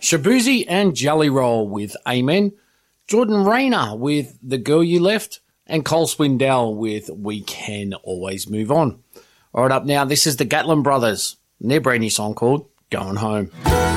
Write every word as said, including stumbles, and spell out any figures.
Shabuzi and Jelly Roll with Amen, Jordan Rayner with The Girl You Left, and Cole Swindell with We Can Always Move On. All right, up now, this is the Gatlin Brothers, and their brand new song called Going Home.